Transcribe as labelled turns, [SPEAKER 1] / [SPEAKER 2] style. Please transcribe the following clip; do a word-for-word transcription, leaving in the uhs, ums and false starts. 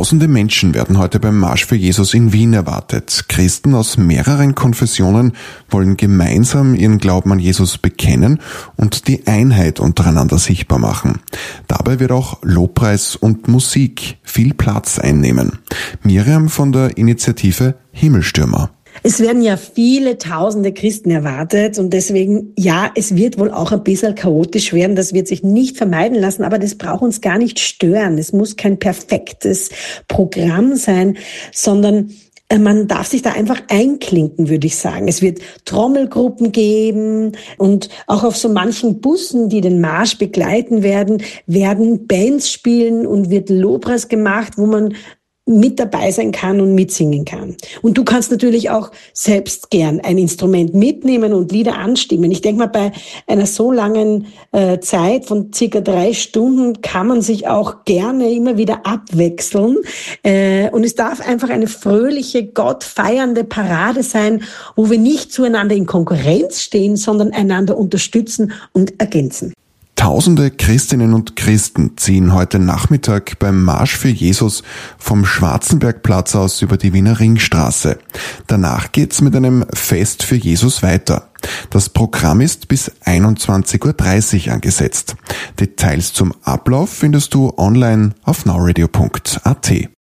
[SPEAKER 1] Tausende Menschen werden heute beim Marsch für Jesus in Wien erwartet. Christen aus mehreren Konfessionen wollen gemeinsam ihren Glauben an Jesus bekennen und die Einheit untereinander sichtbar machen. Dabei wird auch Lobpreis und Musik viel Platz einnehmen. Miriam von der Initiative Himmelstürmer.
[SPEAKER 2] Es werden ja viele tausende Christen erwartet und deswegen, ja, es wird wohl auch ein bisschen chaotisch werden. Das wird sich nicht vermeiden lassen, aber das braucht uns gar nicht stören. Es muss kein perfektes Programm sein, sondern man darf sich da einfach einklinken, würde ich sagen. Es wird Trommelgruppen geben und auch auf so manchen Bussen, die den Marsch begleiten werden, werden Bands spielen und wird Lobpreis gemacht, wo man mit dabei sein kann und mitsingen kann. Und du kannst natürlich auch selbst gern ein Instrument mitnehmen und Lieder anstimmen. Ich denke mal, bei einer so langen äh, Zeit von circa drei Stunden kann man sich auch gerne immer wieder abwechseln. Äh, und es darf einfach eine fröhliche, gottfeiernde Parade sein, wo wir nicht zueinander in Konkurrenz stehen, sondern einander unterstützen und ergänzen.
[SPEAKER 1] Tausende Christinnen und Christen ziehen heute Nachmittag beim Marsch für Jesus vom Schwarzenbergplatz aus über die Wiener Ringstraße. Danach geht's mit einem Fest für Jesus weiter. Das Programm ist bis einundzwanzig Uhr dreißig angesetzt. Details zum Ablauf findest du online auf nowradio punkt at.